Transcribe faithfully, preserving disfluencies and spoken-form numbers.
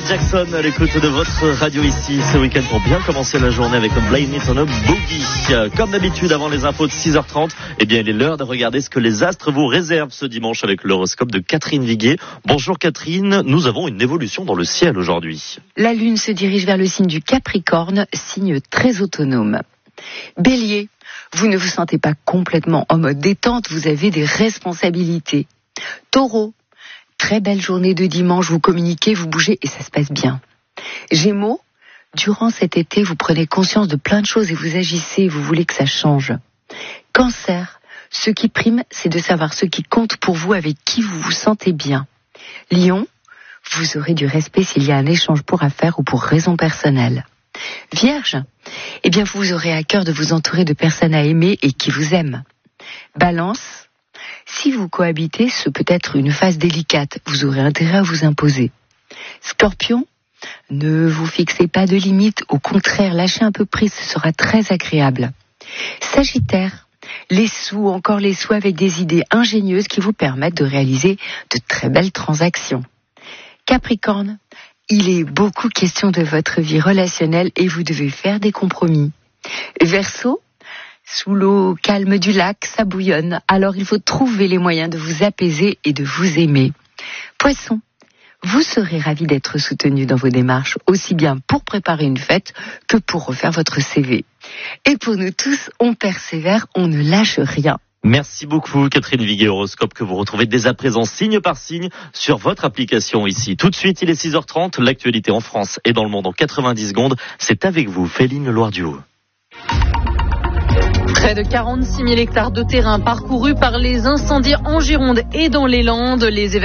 Jackson à l'écoute de votre radio ici ce week-end pour bien commencer la journée avec un Blame It on a Boogie. Comme d'habitude avant les infos de six heures trente, eh bien il est l'heure de regarder ce que les astres vous réservent ce dimanche avec l'horoscope de Catherine Viguet. Bonjour Catherine, nous avons une évolution dans le ciel aujourd'hui. La lune se dirige vers le signe du Capricorne, signe très autonome. Bélier, vous ne vous sentez pas complètement en mode détente, vous avez des responsabilités. Taureau, très belle journée de dimanche, vous communiquez, vous bougez et ça se passe bien. Gémeaux, durant cet été, vous prenez conscience de plein de choses et vous agissez, vous voulez que ça change. Cancer, ce qui prime, c'est de savoir ce qui compte pour vous, avec qui vous vous sentez bien. Lion, vous aurez du respect s'il y a un échange pour affaires ou pour raison personnelle. Vierge, eh bien vous aurez à cœur de vous entourer de personnes à aimer et qui vous aiment. Balance, si vous cohabitez, ce peut être une phase délicate, vous aurez intérêt à vous imposer. Scorpion, ne vous fixez pas de limites, au contraire, lâchez un peu prise, ce sera très agréable. Sagittaire, les sous, encore les sous avec des idées ingénieuses qui vous permettent de réaliser de très belles transactions. Capricorne, il est beaucoup question de votre vie relationnelle et vous devez faire des compromis. Verseau, sous l'eau calme du lac, ça bouillonne, alors il faut trouver les moyens de vous apaiser et de vous aimer. Poisson, vous serez ravi d'être soutenu dans vos démarches, aussi bien pour préparer une fête que pour refaire votre C V. Et pour nous tous, on persévère, on ne lâche rien. Merci beaucoup Catherine Viguet, horoscope que vous retrouvez dès à présent signe par signe sur votre application ici. Tout de suite, il est six heures trente, l'actualité en France et dans le monde en quatre-vingt-dix secondes. C'est avec vous, Féline Loire-du-Haut. Près de quarante-six mille hectares de terrain parcourus par les incendies en Gironde et dans les Landes. Les